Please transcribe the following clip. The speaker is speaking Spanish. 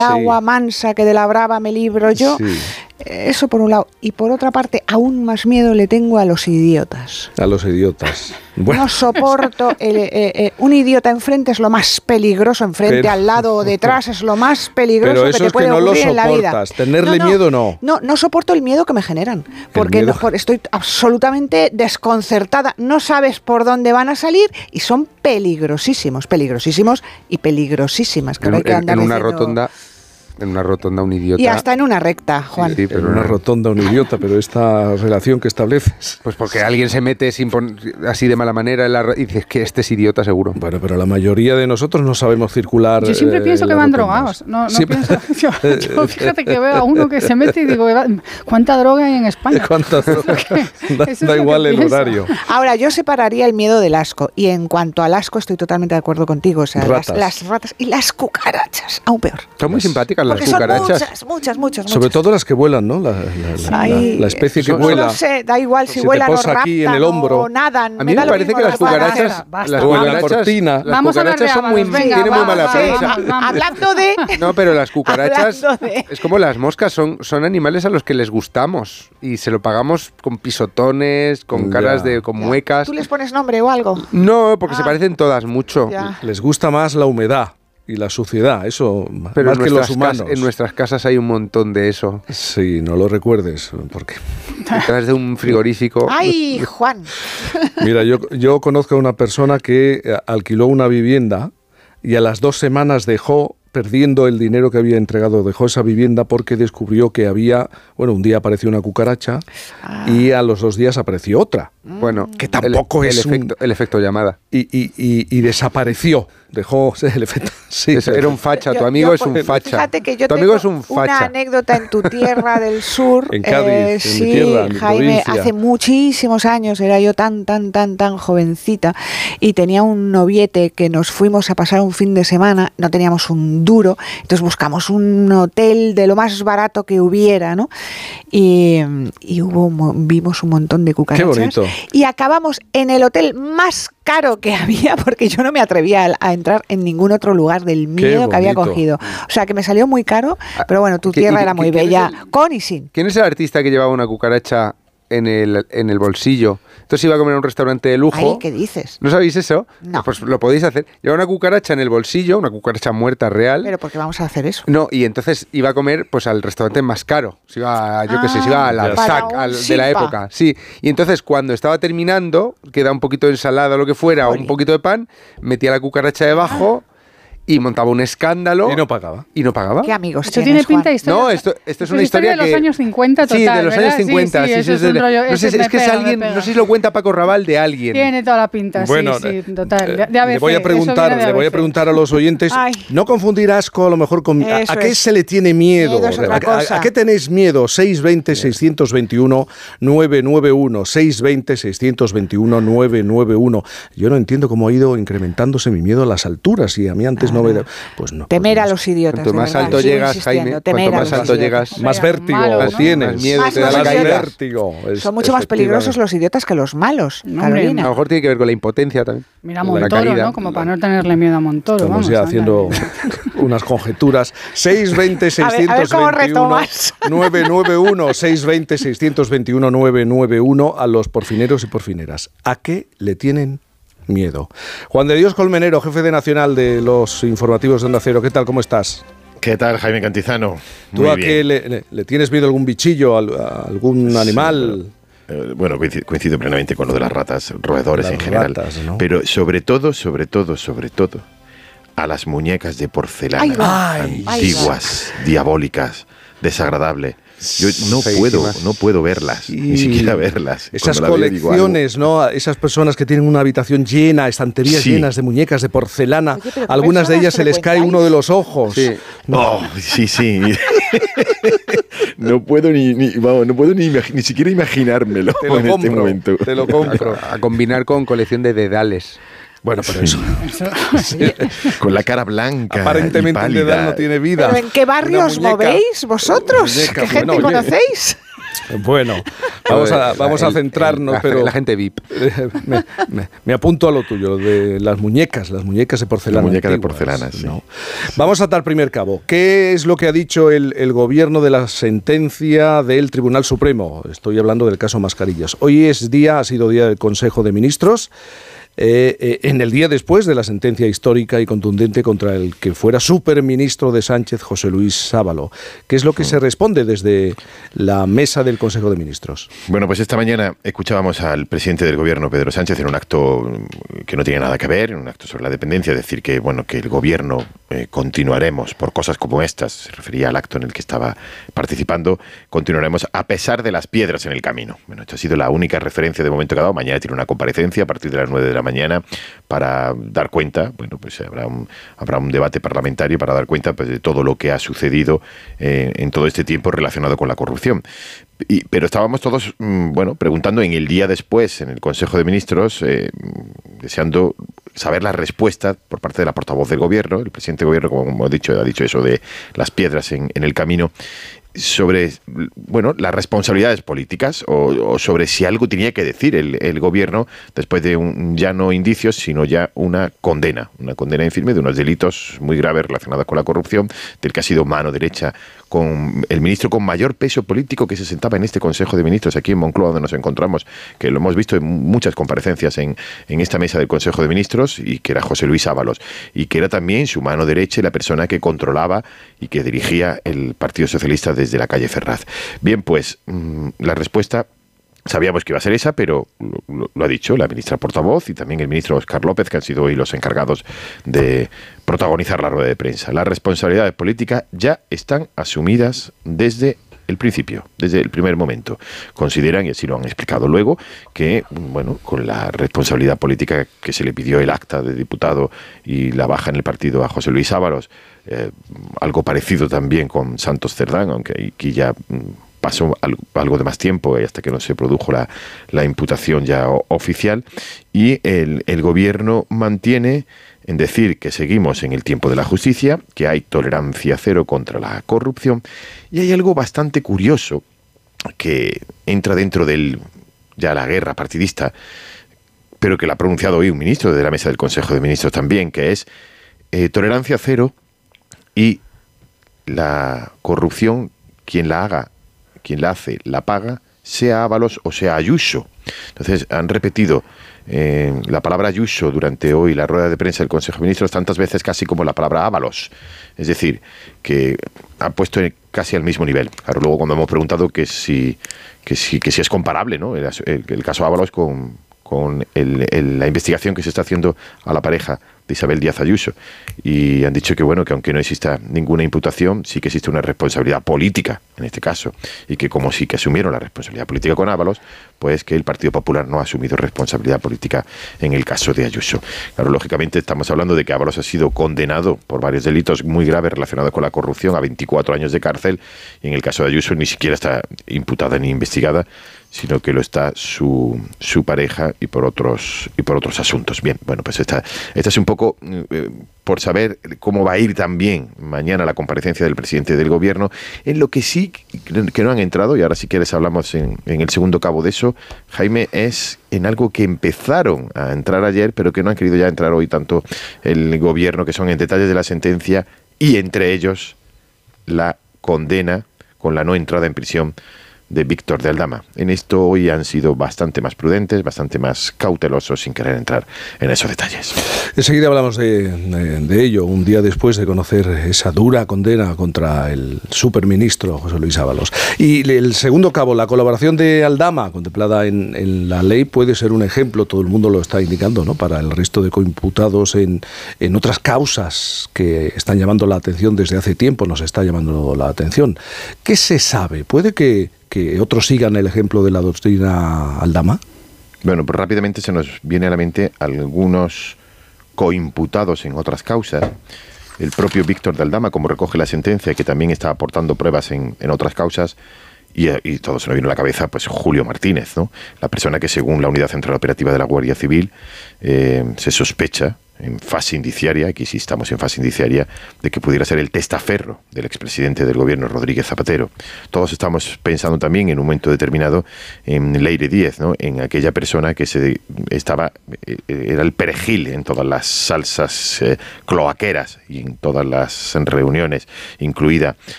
agua mansa que de la brava me libro yo. Sí. Eso por un lado. Y por otra parte, aún más miedo le tengo a los idiotas. A los idiotas. Bueno, No soporto. Un idiota enfrente es lo más peligroso. Enfrente, al lado o detrás es lo más peligroso pero que eso te es que puede no lo ocurrir en la vida. soportas. Tenerle miedo no. No soporto el miedo que me generan. Porque miedo. Estoy absolutamente desconcertada. No sabes por dónde van a salir y son peligrosísimos y peligrosísimas. Que ahora hay que andar En una diciendo- rotonda. En una rotonda un idiota. Y hasta en una recta, Juan. Sí, en pero una rotonda un idiota, pero esta relación que estableces. Pues porque alguien se mete así de mala manera y dices que este es idiota seguro. Bueno, pero la mayoría de nosotros no sabemos circular. Yo siempre pienso que las van rotondas. drogados. No Sí. pienso. Yo fíjate que veo a uno que se mete y digo, ¿cuánta droga hay en España? ¿Cuántas drogas? Eso es Da lo que igual el pienso. horario. Ahora, yo separaría el miedo del asco. Y en cuanto al asco, estoy totalmente de acuerdo contigo. O sea, Ratas. las ratas y las cucarachas, aún peor. Son muy simpáticas las Porque son cucarachas. muchas. Sobre todo las que vuelan, ¿no? Ay, la especie que no vuela. lo sé, da igual si Se te vuelan o posa aquí en el raptan hombro. o nadan. A mí da me lo parece mismo que las cucarachas, basta. las O en la cucarachas, cortina. las Vamos a hablar de cucarachas son muy, ábalos, venga, tienen muy mala vamos, prensa. Hablando de... No, pero las cucarachas Hablando de- es como las moscas, son animales a los que les gustamos y se lo pagamos con pisotones, con Ya. caras con muecas. ¿Tú les pones nombre o algo? No, porque se Ah. parecen todas mucho. Ya. Les gusta más la humedad y la suciedad, eso Pero más que los humanos. en nuestras casas hay un montón de eso. Sí, no lo recuerdes, porque Detrás de un frigorífico. ¡Ay, Juan! mira, yo conozco a una persona que alquiló una vivienda y a las 2 semanas dejó, perdiendo el dinero que había entregado, dejó esa vivienda porque descubrió que había, un día apareció una cucaracha y a los 2 días apareció otra. Bueno, Que tampoco es un- el efecto llamada. Y desapareció, dejó el efecto. Sí, Era un facha, tu amigo es un facha. Fíjate que yo Tu tengo amigo es un una facha. anécdota en tu tierra del sur. En Cádiz, en mi sí, tierra, en mi Jaime, provincia. hace muchísimos años, era yo tan jovencita y tenía un noviete que nos fuimos a pasar un fin de semana, no teníamos un duro, entonces buscamos un hotel de lo más barato que hubiera, ¿no? Y vimos un montón de cucarachas. Qué bonito. Y acabamos en el hotel más caro que había, porque yo no me atrevía a entrar en ningún otro lugar del miedo que había bonito. cogido. O sea, que me salió muy caro, pero bueno, tu tierra era muy ¿quién es bella, el- con y sin. ¿Quién es el artista que llevaba una cucaracha en el bolsillo? Entonces iba a comer a un restaurante de lujo. Ay, ¿qué dices? ¿No sabéis eso? No. Pues lo podéis hacer. Lleva una cucaracha en el bolsillo, una cucaracha muerta real. Pero ¿por qué vamos a hacer eso? No, y entonces iba a comer pues al restaurante más caro. Se iba, yo qué sé, se iba al Ah, Alsac, para un de la Silpa. época. Sí. Y entonces cuando estaba terminando, queda un poquito de ensalada o lo que fuera, o un poquito de pan, metía la cucaracha debajo y montaba un escándalo. Y no pagaba. ¿Y no pagaba? ¿Qué amigos Esto tienes, tiene pinta de Juan? historia. No, esto es Pues una historia de los que... años 50 total, Sí, de los años ¿verdad? 50. Sí, eso es de- un rollo, no sé, ese me es que es pega, alguien, me pega. no sé si lo cuenta Paco Raval de alguien. Tiene toda la pinta, Bueno, sí, total. De le ABC, voy a eso preguntar, viene de le voy a ABC. preguntar a los oyentes, Ay. no confundir asco a lo mejor con Eso ¿a qué es. se le tiene miedo? Miedo es otra cosa. ¿A qué tenéis miedo? 620 621 991 620 621 991. Yo no entiendo cómo ha ido incrementándose mi miedo a las alturas y a mí antes no me pues no. Temer pues a no los idiotas. Cuanto de más verdad, alto sigo llegas, insistiendo, Jaime, temer cuanto a más los alto idiotas. llegas, más Hombre, vértigo malo, ¿no? tienes. Más miedo Más te da la los caída. idiotas. Vértigo. Son mucho más peligrosos los idiotas que los malos, Hombre, A Carolina. lo mejor tiene que ver con la impotencia también. Mira La Montoro, caída. ¿no? Como para no tenerle miedo a Montoro. Estamos vamos, ya anda. haciendo unas conjeturas. 620 A ver cómo 621 retomas. 991 620 621 991 a los porfineros y porfineras. ¿A qué le tienen miedo? Juan de Dios Colmenero, jefe de Nacional de los informativos de Onda Cero. ¿Qué tal? ¿Cómo estás? ¿Qué tal, Jaime Cantizano? ¿Tú Muy a bien. qué le tienes miedo a algún bichillo, a algún animal? Bueno, coincido plenamente con lo de las ratas, roedores Las en general. ratas, ¿no? Pero sobre todo, a las muñecas de porcelana Ay, va. antiguas, diabólicas, desagradables. Yo Feísimas. no puedo verlas, ni siquiera verlas. Esas Cuando la veo digo, algo. colecciones, ¿no? Esas personas que tienen una habitación llena, estanterías Sí. llenas de muñecas de porcelana. Oye, pero ¿qué Algunas de personas ellas se les cae frecuentáis? uno de los ojos. Sí. Oh, sí. No puedo ni siquiera imaginármelo Te lo en este compro, momento. te lo compro. A combinar con colección de dedales. Bueno, pero eso. Con la cara blanca. Aparentemente y un pálida. dedal no tiene vida. ¿Pero en qué barrio Una os muñeca- movéis vosotros? muñeca, ¿Qué gente bueno, oye. conocéis? Bueno, vamos a centrarnos, pero... La gente VIP. Me apunto a lo tuyo, lo de las muñecas de porcelana. Las muñecas antiguas, de porcelana, sí. ¿no? Vamos a atar primer cabo. ¿Qué es lo que ha dicho el gobierno de la sentencia del Tribunal Supremo? Estoy hablando del caso Mascarillas. Hoy ha sido día del Consejo de Ministros. En el día después de la sentencia histórica y contundente contra el que fuera superministro de Sánchez, José Luis Ábalos. ¿Qué es lo que se responde desde la mesa del Consejo de Ministros? Bueno, pues esta mañana escuchábamos al presidente del gobierno, Pedro Sánchez, en un acto que no tiene nada que ver, en un acto sobre la dependencia, decir que, bueno, que el gobierno continuaremos por cosas como estas, se refería al acto en el que estaba participando, continuaremos a pesar de las piedras en el camino. Bueno, esta ha sido la única referencia de momento que ha dado. Mañana tiene una comparecencia a partir de las 9 de la mañana para dar cuenta, bueno, pues habrá un debate parlamentario para dar cuenta, pues, de todo lo que ha sucedido en todo este tiempo relacionado con la corrupción. Pero estábamos todos, preguntando en el día después, en el Consejo de Ministros, deseando saber la respuesta por parte de la portavoz del gobierno. El presidente del gobierno, como hemos dicho, ha dicho eso de las piedras en el camino, sobre, las responsabilidades políticas o sobre si algo tenía que decir el gobierno después de ya no indicios, sino ya una condena en firme de unos delitos muy graves relacionados con la corrupción, del que ha sido mano derecha con el ministro con mayor peso político que se sentaba en este Consejo de Ministros aquí en Moncloa, donde nos encontramos, que lo hemos visto en muchas comparecencias en esta mesa del Consejo de Ministros, y que era José Luis Ábalos, y que era también su mano derecha y la persona que controlaba y que dirigía el Partido Socialista desde la calle Ferraz. Bien, pues la respuesta sabíamos que iba a ser esa, pero lo ha dicho la ministra portavoz y también el ministro Óscar López, que han sido hoy los encargados de protagonizar la rueda de prensa. Las responsabilidades políticas ya están asumidas desde el principio, desde el primer momento. Consideran, y así lo han explicado luego, que, con la responsabilidad política que se le pidió el acta de diputado y la baja en el partido a José Luis Ábalos, algo parecido también con Santos Cerdán, aunque aquí ya pasó algo de más tiempo hasta que no se produjo la imputación ya oficial, y el gobierno mantiene en decir que seguimos en el tiempo de la justicia, que hay tolerancia cero contra la corrupción, y hay algo bastante curioso que entra dentro ya la guerra partidista, pero que lo ha pronunciado hoy un ministro de la mesa del Consejo de Ministros también, que es tolerancia cero, y la corrupción, quien la hace, la paga, sea Ábalos o sea Ayuso. Entonces han repetido la palabra Ayuso durante hoy la rueda de prensa del Consejo de Ministros tantas veces casi como la palabra Ábalos. Es decir, que ha puesto casi al mismo nivel. Claro, luego cuando hemos preguntado que si es comparable, ¿no?, el caso Ábalos con la investigación que se está haciendo a la pareja de Isabel Díaz Ayuso, y han dicho que que aunque no exista ninguna imputación, sí que existe una responsabilidad política en este caso, y que como sí que asumieron la responsabilidad política con Ábalos, pues que el Partido Popular no ha asumido responsabilidad política en el caso de Ayuso. Claro, lógicamente estamos hablando de que Ábalos ha sido condenado por varios delitos muy graves relacionados con la corrupción a 24 años de cárcel, y en el caso de Ayuso ni siquiera está imputada ni investigada, sino que lo está su pareja y por otros asuntos. Bien, pues esta es un poco por saber cómo va a ir también mañana la comparecencia del presidente del gobierno, en lo que sí que no han entrado, y ahora si quieres hablamos en el segundo cabo de eso, Jaime, es en algo que empezaron a entrar ayer, pero que no han querido ya entrar hoy tanto el gobierno, que son en detalles de la sentencia, y entre ellos la condena con la no entrada en prisión de Víctor de Aldama. En esto hoy han sido bastante más prudentes, bastante más cautelosos, sin querer entrar en esos detalles. Enseguida hablamos de ello, un día después de conocer esa dura condena contra el superministro José Luis Ábalos. Y el segundo cabo, la colaboración de Aldama, contemplada en la ley, puede ser un ejemplo, todo el mundo lo está indicando, ¿no?, para el resto de coimputados en otras causas que están llamando la atención desde hace tiempo, nos está llamando la atención. ¿Qué se sabe? ¿Puede que otros sigan el ejemplo de la doctrina Aldama? Bueno, pues rápidamente se nos viene a la mente algunos coimputados en otras causas. El propio Víctor de Aldama, como recoge la sentencia, que también está aportando pruebas en otras causas, y todo se nos vino a la cabeza, pues Julio Martínez, ¿no?, la persona que según la Unidad Central Operativa de la Guardia Civil se sospecha en fase indiciaria, aquí sí estamos en fase indiciaria, de que pudiera ser el testaferro del expresidente del gobierno, Rodríguez Zapatero. Todos estamos pensando también en un momento determinado en Leire Díez, ¿no? En aquella persona que era el perejil en todas las salsas cloaqueras y en todas las reuniones, incluida